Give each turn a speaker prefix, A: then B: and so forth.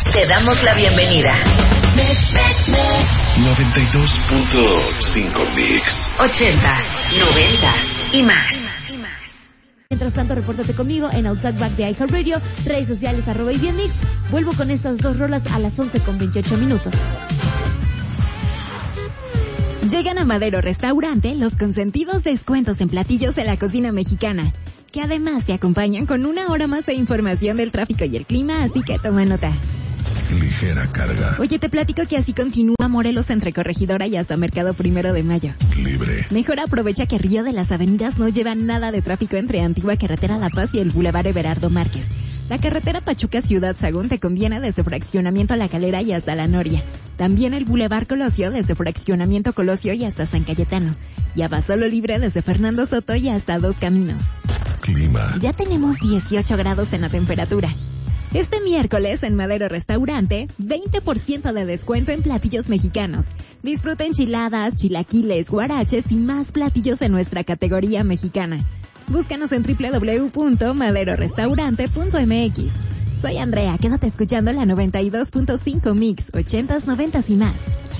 A: Te damos la bienvenida.
B: 92.5 Mix.
A: 80s, 90s y más.
C: Mientras tanto, repórtate conmigo en Outside Back de iHeartRadio, redes sociales @IBMix. Vuelvo con estas dos rolas a las 11:28.
D: Llegan a Madero Restaurante los consentidos descuentos en platillos de la cocina mexicana, que además te acompañan con 1 hora más de información del tráfico y el clima, así que toma nota.
B: Ligera carga.
D: Oye, te platico que así continúa Morelos entre Corregidora y hasta Mercado 1 de Mayo.
B: Libre.
D: Mejor aprovecha que Río de las Avenidas no lleva nada de tráfico entre Antigua Carretera La Paz y el Boulevard Everardo Márquez. La carretera Pachuca Ciudad Sagún te conviene desde Fraccionamiento La Calera y hasta La Noria. También el Boulevard Colosio desde Fraccionamiento Colosio y hasta San Cayetano. Y Abasolo Libre desde Fernando Soto y hasta Dos Caminos.
B: Clima.
D: Ya tenemos 18 grados en la temperatura. Este miércoles en Madero Restaurante, 20% de descuento en platillos mexicanos. Disfruta enchiladas, chilaquiles, guaraches y más platillos de nuestra categoría mexicana. Búscanos en www.maderorestaurante.mx. Soy Andrea, quédate escuchando la 92.5 Mix, 80s, 90s y más.